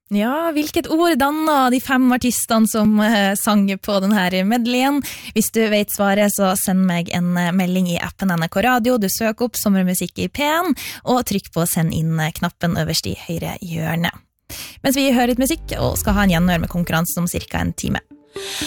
Ja, hvilket ord dannet de 5 artistene som sang på denne medleyen? Hvis du vet svaret, så send meg en melding i appen NRK Radio. Du søker opp sommermusikk i P1, og trykk på send inn-knappen øverst i høyre hjørne. Mens vi hører litt musikk, og skal ha en gjenhør med konkurransen om cirka en time.